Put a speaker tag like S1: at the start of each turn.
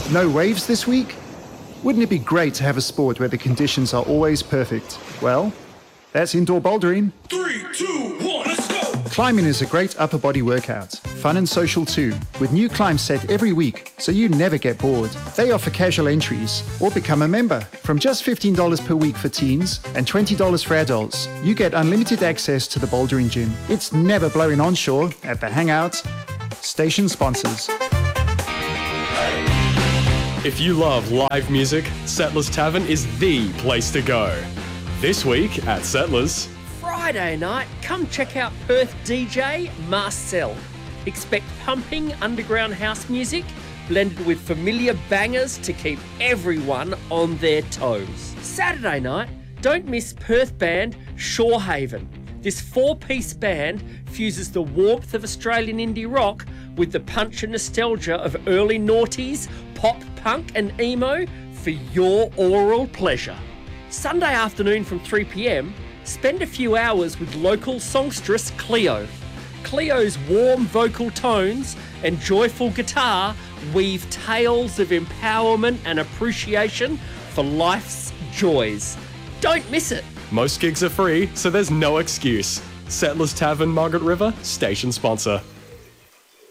S1: No waves this week? Wouldn't it be great to have a sport where the conditions are always perfect? Well, that's indoor bouldering.
S2: 3, 2, 1, let's go!
S1: Climbing is a great upper body workout, fun and social too, with new climbs set every week, so you never get bored. They offer casual entries, or become a member. From just $15 per week for teens and $20 for adults, you get unlimited access to the bouldering gym. It's never blowing onshore at the Hangout. Station sponsors.
S3: If you love live music, Settlers Tavern is the place to go. This week at Settlers.
S4: Friday night, come check out Perth DJ Marcel. Expect pumping underground house music blended with familiar bangers to keep everyone on their toes. Saturday night, don't miss Perth band Shorehaven. This 4-piece band fuses the warmth of Australian indie rock with the punch and nostalgia of early noughties, pop, punk and emo for your oral pleasure. Sunday afternoon from 3 p.m, spend a few hours with local songstress Cleo. Cleo's warm vocal tones and joyful guitar weave tales of empowerment and appreciation for life's joys. Don't miss it.
S3: Most gigs are free, so there's no excuse. Settlers Tavern, Margaret River, station sponsor.